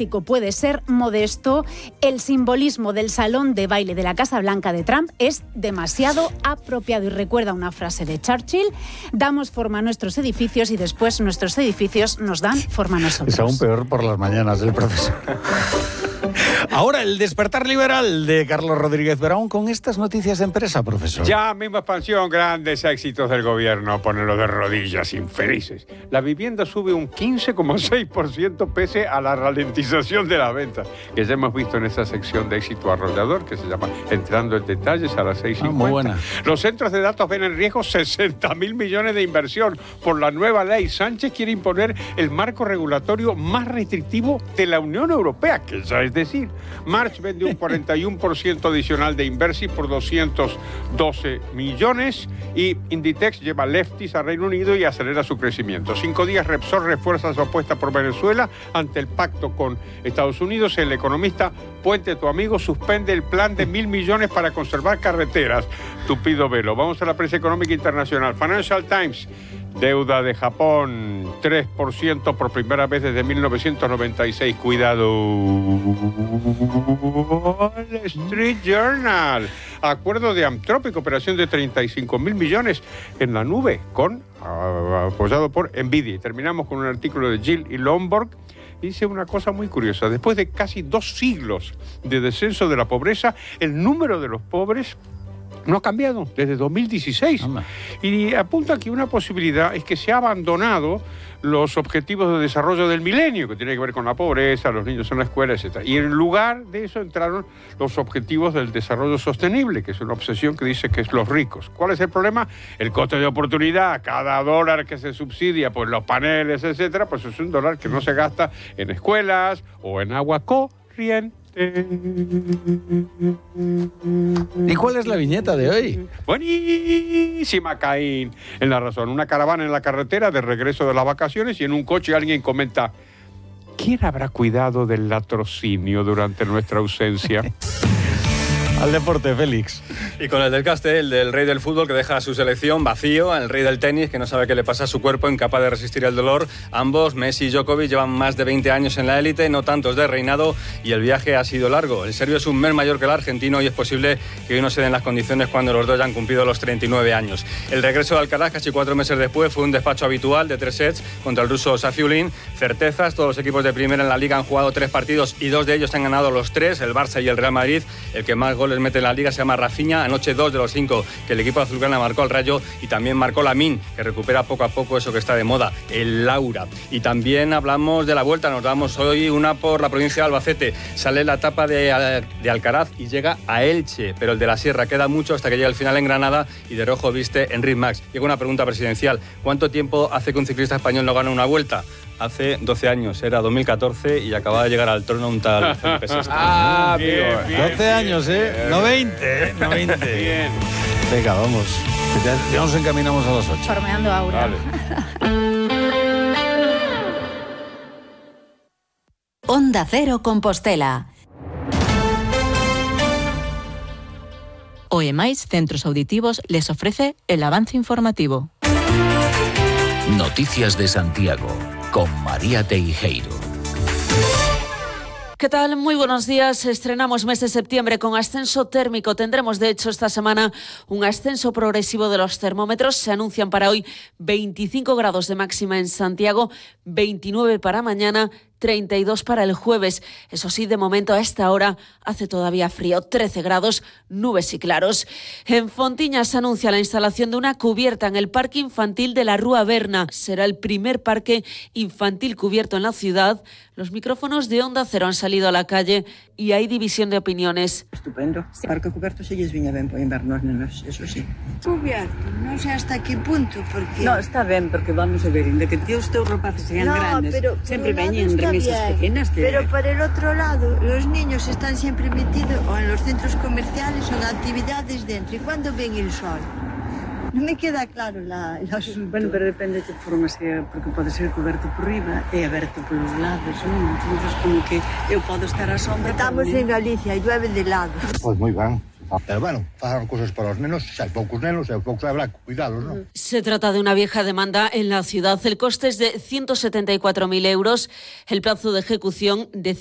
práctico puede ser modesto, el simbolismo del salón de baile de la Casa Blanca de Trump es demasiado apropiado. Y recuerda una frase de Churchill: damos forma a nuestros edificios y después nuestros edificios nos dan forma a nosotros. Es aún peor por las mañanas del profesor. Ahora el despertar liberal de Carlos Rodríguez Brown con estas noticias de empresa, profesor. Ya, misma expansión, grandes éxitos del gobierno, ponerlo de rodillas, infelices. La vivienda sube un 15,6% pese a la ralentización de las ventas, que ya hemos visto en esa sección de éxito arrollador que se llama Entrando en Detalles a las 6:50. Muy buena. Los centros de datos ven en riesgo 60.000 millones de inversión por la nueva ley. Sánchez quiere imponer el marco regulatorio más restrictivo de la Unión Europea, que ya es decir, March vende un 41% adicional de Inversi por 212 millones y Inditex lleva Lefties a Reino Unido y acelera su crecimiento. 5 días Repsol refuerza su apuesta por Venezuela ante el pacto con Estados Unidos. El economista Puente, tu amigo, suspende el plan de 1.000 millones para conservar carreteras. Tupido velo. Vamos a la prensa económica internacional. Financial Times. Deuda de Japón, 3% por primera vez desde 1996. Cuidado. Wall Street Journal. Acuerdo de Anthropic, operación de 35.000 millones en la nube, apoyado por Nvidia. Y terminamos con un artículo de Gill y Lomborg. Dice una cosa muy curiosa. Después de casi 2 siglos de descenso de la pobreza, el número de los pobres no ha cambiado desde 2016. Y apunta que una posibilidad es que se ha abandonado los objetivos de desarrollo del milenio, que tiene que ver con la pobreza, los niños en la escuela, etc. Y en lugar de eso entraron los objetivos del desarrollo sostenible, que es una obsesión que dice que es los ricos. ¿Cuál es el problema? El coste de oportunidad. Cada dólar que se subsidia por los paneles, etc., pues es un dólar que no se gasta en escuelas o en agua corriente. ¿Y cuál es la viñeta de hoy? Buenísima, Caín. En La Razón, una caravana en la carretera de regreso de las vacaciones y en un coche alguien comenta: ¿quién habrá cuidado del latrocinio durante nuestra ausencia? Al deporte, Félix. Y con el del Castel, el del rey del fútbol que deja a su selección vacío, el rey del tenis que no sabe qué le pasa a su cuerpo, incapaz de resistir el dolor. Ambos, Messi y Djokovic, llevan más de 20 años en la élite, no tantos de reinado, y el viaje ha sido largo. El serbio es un mes mayor que el argentino y es posible que hoy no se den las condiciones cuando los dos ya han cumplido los 39 años. El regreso de Alcaraz, casi 4 meses después, fue un despacho habitual de 3 sets contra el ruso Safiullin. Certezas, todos los equipos de primera en la Liga han jugado 3 partidos y 2 de ellos han ganado los 3, el Barça y el Real Madrid. El que más goles mete en la Liga se llama Rafinha, anoche 2 de los 5 que el equipo azulgrana marcó al Rayo, y también marcó Lamine, que recupera poco a poco eso que está de moda, el Laura. Y también hablamos de la Vuelta, nos damos hoy una por la provincia de Albacete. Sale la etapa de Alcaraz y llega a Elche, pero el de la Sierra queda mucho hasta que llega al final en Granada y de rojo viste Enric Mas. Llega una pregunta presidencial: ¿cuánto tiempo hace que un ciclista español no gana una Vuelta? Hace 12 años, era 2014 y acababa de llegar al trono un tal Felipe VI. Ah, bien, 12 años, ¿eh? No 20, no 20. Bien. Venga, vamos. Ya nos encaminamos a las 8. Formeando aura. Vale. Onda Cero Compostela. OEMAIS Centros Auditivos les ofrece el avance informativo. Noticias de Santiago, con María Teijeiro. ¿Qué tal? Muy buenos días. Estrenamos mes de septiembre con ascenso térmico. Tendremos, de hecho, esta semana un ascenso progresivo de los termómetros. Se anuncian para hoy 25 grados de máxima en Santiago, 29 para mañana, 32 para el jueves. Eso sí, de momento a esta hora hace todavía frío, 13 grados, nubes y claros. En Fontiñas se anuncia la instalación de una cubierta en el Parque Infantil de la Rúa Berna. Será el primer parque infantil cubierto en la ciudad. Los micrófonos de Onda Cero han salido a la calle y hay división de opiniones. Estupendo. Parque cubierto se lles viña ben para inverno aos nenos, eso sí. Cubierto, non sei hasta que punto, porque... No, está ben, porque vamos a ver, inda que os teus rapaces sean grandes, sempre veñen remesas pequenas que... Pero por el otro lado, los niños están siempre metidos o en los centros comerciales o en actividades dentro. ¿Y cuándo ven el sol? Non me queda claro el asunto. Bueno, pero depende de que forma sea, porque pode ser coberto por riba e aberto polos lados, non? Entonces, como que eu podo estar á sombra... Estamos en Galicia e llueve de lado. Pois moi ben. Pero bueno, fagan cosas para os nenos, se hai poucos nenos, e poucos habrá cuidados, non? Se trata de una vieja demanda en la ciudad. El coste es de 174.000 euros, el plazo de ejecución de